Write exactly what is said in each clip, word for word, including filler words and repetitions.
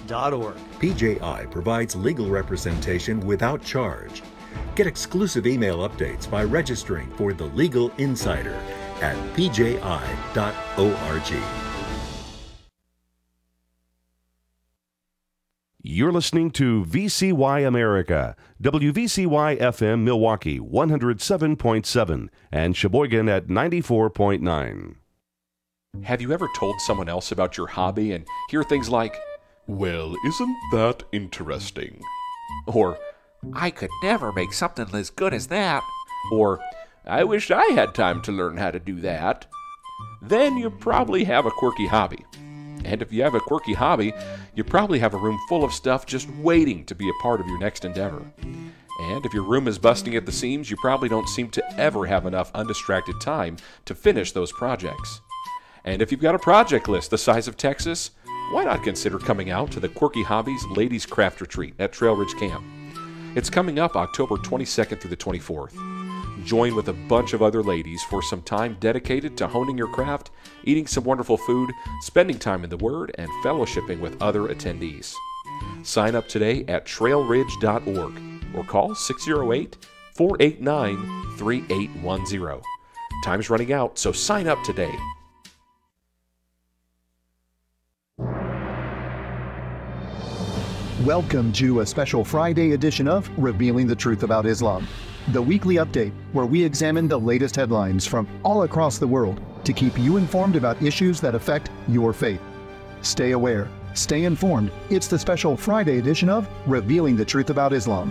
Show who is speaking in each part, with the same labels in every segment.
Speaker 1: dot org.
Speaker 2: P J I provides legal representation without charge. Get exclusive email updates by registering for The Legal Insider at p j i dot org.
Speaker 3: You're listening to V C Y America, W V C Y F M Milwaukee one oh seven point seven and Sheboygan at ninety-four point nine.
Speaker 4: Have you ever told someone else about your hobby and hear things like, "Well, isn't that interesting?" Or, "I could never make something as good as that." Or, "I wish I had time to learn how to do that." Then you probably have a quirky hobby. And if you have a quirky hobby, you probably have a room full of stuff just waiting to be a part of your next endeavor. And if your room is busting at the seams, you probably don't seem to ever have enough undistracted time to finish those projects. And if you've got a project list the size of Texas, why not consider coming out to the Quirky Hobbies Ladies Craft Retreat at Trail Ridge Camp? It's coming up October twenty-second through the twenty-fourth. Join with a bunch of other ladies for some time dedicated to honing your craft, eating some wonderful food, spending time in the Word, and fellowshipping with other attendees. Sign up today at trail ridge dot org or call six oh eight, four eight nine, three eight one zero. Time's running out, so sign up today.
Speaker 5: Welcome to a special Friday edition of Revealing the Truth About Islam, the weekly update where we examine the latest headlines from all across the world to keep you informed about issues that affect your faith. Stay aware, stay informed. It's the special Friday edition of Revealing the Truth About Islam.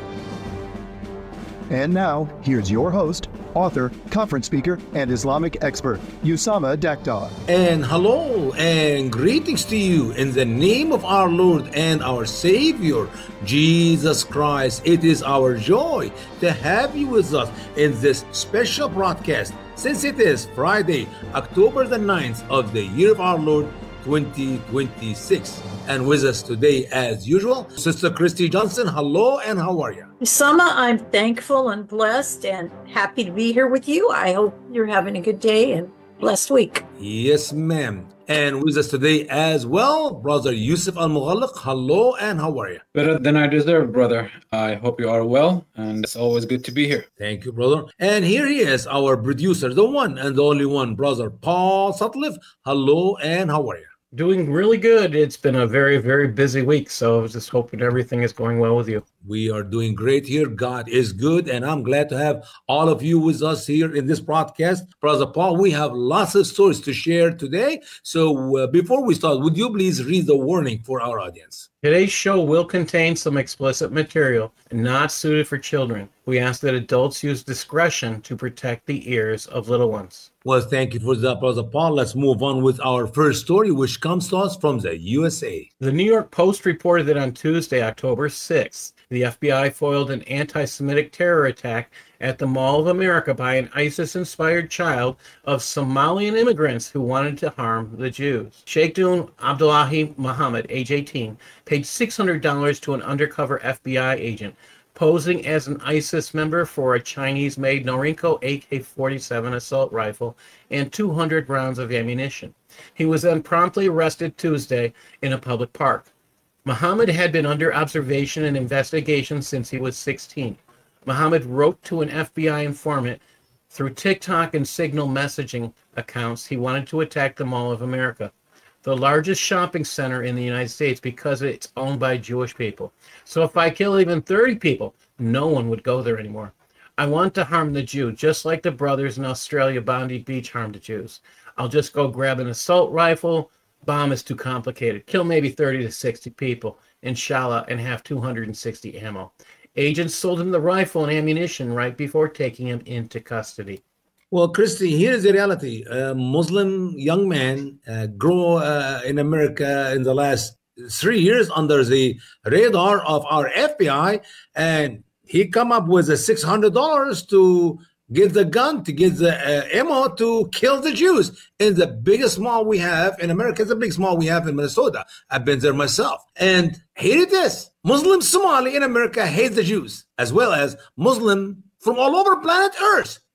Speaker 5: And now, here's your host, author, conference speaker, and Islamic expert, Usama Daktar.
Speaker 6: And hello and greetings to you in the name of our Lord and our Savior, Jesus Christ. It is our joy to have you with us in this special broadcast, since it is Friday, October the ninth of the year of our Lord, twenty twenty-six. And with us today, as usual, Sister Christy Johnson. Hello, and how are you?
Speaker 7: Usama, I'm thankful and blessed and happy to be here with you. I hope you're having a good day and blessed week.
Speaker 6: Yes, ma'am. And with us today as well, Brother Yusuf Al-Mughalliq. Hello, and how are you?
Speaker 8: Better than I deserve, brother. I hope you are well, and it's always good to be here.
Speaker 6: Thank you, brother. And here he is, our producer, the one and the only one, Brother Paul Sutcliffe. Hello, and how are you?
Speaker 8: Doing really good. It's been a very, very busy week, so I was just hoping everything is going well with you.
Speaker 6: We are doing great here. God is good, and I'm glad to have all of you with us here in this broadcast. Brother Paul, we have lots of stories to share today. So uh, before we start, would you please read the warning for our audience?
Speaker 8: Today's show will contain some explicit material not suited for children. We ask that adults use discretion to protect the ears of little ones.
Speaker 6: Well, thank you for that, Brother Paul. Let's move on with our first story, which comes to us from the U S A.
Speaker 8: The New York Post reported that on Tuesday, October sixth, the F B I foiled an anti-Semitic terror attack at the Mall of America by an ISIS-inspired child of Somalian immigrants who wanted to harm the Jews. Sheikhdun Abdullahi Muhammad, age eighteen, paid six hundred dollars to an undercover F B I agent posing as an ISIS member for a Chinese-made Norinco A K forty-seven assault rifle and two hundred rounds of ammunition. He was then promptly arrested Tuesday in a public park. Muhammad had been under observation and investigation since he was sixteen. Muhammad wrote to an F B I informant through TikTok and Signal messaging accounts he wanted to attack the Mall of America, the largest shopping center in the United States, because it's owned by Jewish people. So if I kill even thirty people, no one would go there anymore. I want to harm the Jew, just like the brothers in Australia, Bondi Beach, harmed the Jews. I'll just go grab an assault rifle. Bomb is too complicated. Kill maybe thirty to sixty people, inshallah, and have two hundred sixty ammo. Agents sold him the rifle and ammunition right before taking him into custody.
Speaker 6: Well, Christy, here's the reality. A Muslim young man uh, grew uh, in America in the last three years under the radar of our F B I, and he come up with a six hundred dollars to get the gun, to get the uh, ammo to kill the Jews in the biggest mall we have in America. It's a big mall we have in Minnesota. I've been there myself. And here it is. Muslim Somali in America hate the Jews, as well as Muslim from all over planet Earth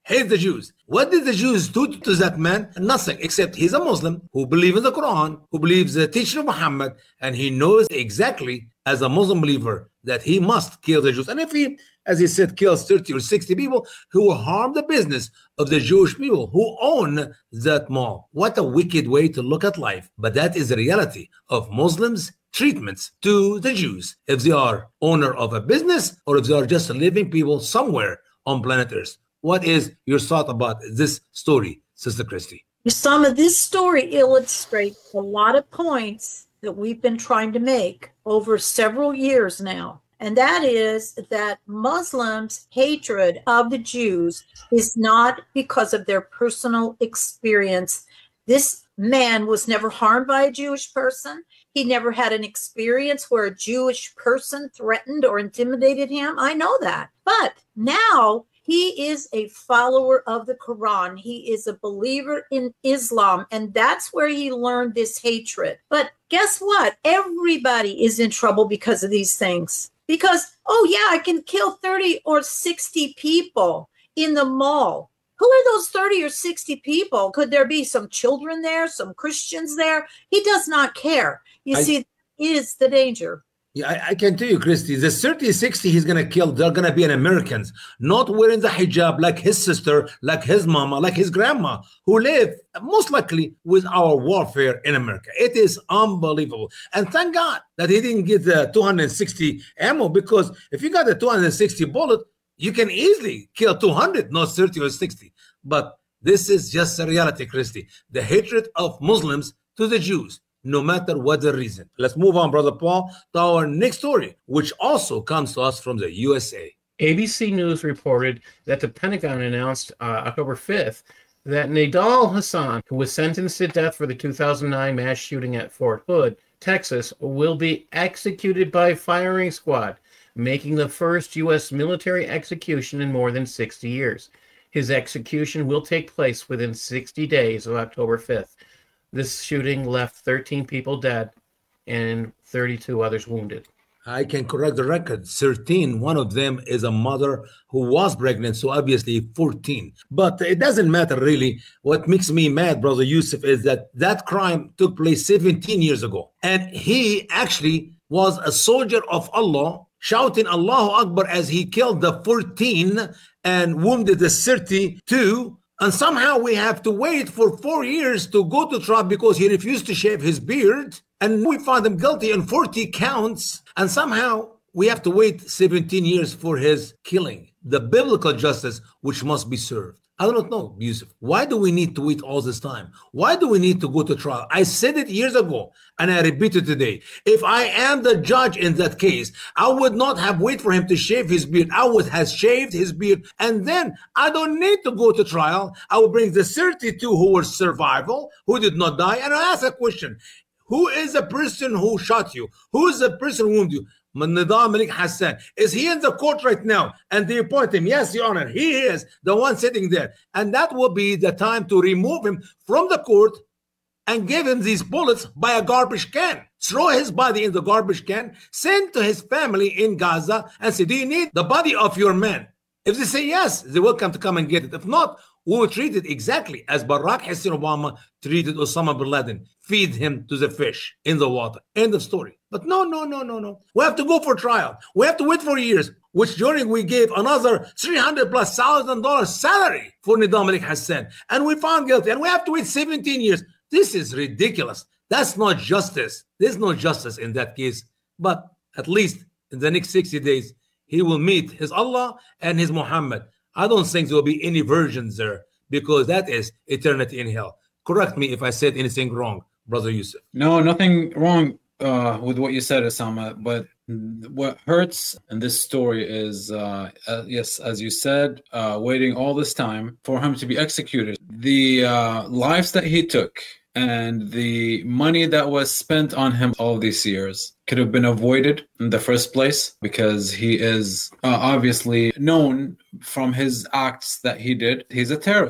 Speaker 6: hates the Jews. What did the Jews do to that man? Nothing, except he's a Muslim who believes in the Quran, who believes the teaching of Muhammad, and he knows exactly as a Muslim believer that he must kill the Jews. And if he, as he said, kills thirty or sixty people, he will harm the business of the Jewish people who own that mall. What a wicked way to look at life. But that is the reality of Muslims' treatments to the Jews, if they are owner of a business or if they are just living people somewhere on planet Earth. What is your thought about this story, Sister Christy?
Speaker 7: Usama, this story illustrates a lot of points that we've been trying to make over several years now. And that is that Muslims' hatred of the Jews is not because of their personal experience. This man was never harmed by a Jewish person. He never had an experience where a Jewish person threatened or intimidated him. I know that. But now he is a follower of the Quran. He is a believer in Islam, and that's where he learned this hatred. But guess what? Everybody is in trouble because of these things. Because, oh yeah, I can kill thirty or sixty people in the mall. Who are those thirty or sixty people? Could there be some children there, some Christians there? He does not care. You I, see, is the danger.
Speaker 6: Yeah, I, I can tell you, Christy, the thirty, sixty he's going to kill, they're going to be an Americans, not wearing the hijab like his sister, like his mama, like his grandma, who live most likely with our warfare in America. It is unbelievable. And thank God that he didn't get the two hundred sixty ammo, because if you got the two hundred sixty bullet, you can easily kill two hundred, not thirty or sixty. But this is just a reality, Christy. The hatred of Muslims to the Jews, no matter what the reason. Let's move on, Brother Paul, to our next story, which also comes to us from the U S A.
Speaker 8: A B C News reported that the Pentagon announced uh, October fifth that Nidal Hasan, who was sentenced to death for the two thousand nine mass shooting at Fort Hood, Texas, will be executed by firing squad, making the first U S military execution in more than sixty years. His execution will take place within sixty days of October fifth. This shooting left thirteen people dead and thirty-two others wounded.
Speaker 6: I can correct the record. thirteen, one of them is a mother who was pregnant, so obviously fourteen. But it doesn't matter really. What makes me mad, Brother Yusuf, is that that crime took place seventeen years ago. And he actually was a soldier of Allah, shouting Allahu Akbar as he killed the fourteen and wounded the thirty-two. And somehow we have to wait for four years to go to trial because he refused to shave his beard. And we found him guilty on forty counts. And somehow we have to wait seventeen years for his killing. The biblical justice which must be served. I don't know, Yusuf. Why do we need to wait all this time? Why do we need to go to trial? I said it years ago, and I repeat it today. If I am the judge in that case, I would not have waited for him to shave his beard. I would have shaved his beard, and then I don't need to go to trial. I will bring the thirty-two who were survival, who did not die, and I ask a question. Who is the person who shot you? Who is the person who wounded you? Nidal Malik Hassan. Is he in the court right now? And they appoint him. Yes, Your Honor, he is the one sitting there. And that will be the time to remove him from the court and give him these bullets by a garbage can. Throw his body in the garbage can, send to his family in Gaza and say, do you need the body of your man? If they say yes, they're welcome to come and get it. If not, we will treat it exactly as Barack Hussein Obama treated Osama bin Laden. Feed him to the fish in the water. End of story. But no, no, no, no, no. We have to go for trial. We have to wait for years, which during we gave another three hundred plus thousand dollars salary for Nidal Malik Hassan. And we found guilty. And we have to wait seventeen years. This is ridiculous. That's not justice. There's no justice in that case. But at least in the next sixty days, he will meet his Allah and his Muhammad. I don't think there will be any virgins there because that is eternity in hell. Correct me if I said anything wrong, Brother Yusuf.
Speaker 1: No, nothing wrong uh, with what you said, Osama. But what hurts in this story is, uh, uh, yes, as you said, uh, waiting all this time for him to be executed. The uh, lives that he took and the money that was spent on him all these years could have been avoided in the first place because he is uh, obviously known from his acts that he did. He's a terrorist.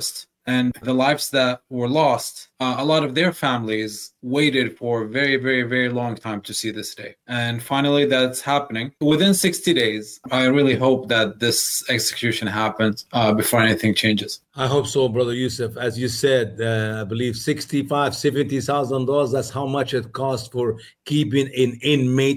Speaker 1: and the lives that were lost, uh, a lot of their families waited for a very, very, very long time to see this day. And finally, that's happening. Within sixty days, I really hope that this execution happens uh, before anything changes.
Speaker 6: I hope so, Brother Yusuf. As you said, uh, I believe sixty-five, seventy thousand dollars. That's how much it costs for keeping an inmate